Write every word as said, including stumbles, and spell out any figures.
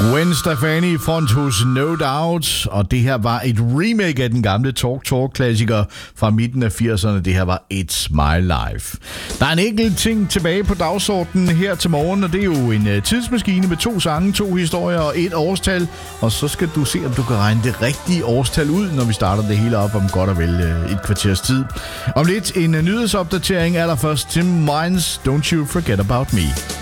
Gwen Stefani front hos No Doubt, og det her var et remake af den gamle Talk Talk-klassiker fra midten af firserne. Det her var It's My Life. Der er en enkelt ting tilbage på dagsordenen her til morgen, og det er jo en uh, tidsmaskine med to sange, to historier og et årstal. Og så skal du se, om du kan regne det rigtige årstal ud, når vi starter det hele op om godt og vel uh, et kvarters tid. Om lidt en uh, nyhedsopdatering. Allerførst Tim Mines, Don't You Forget About Me.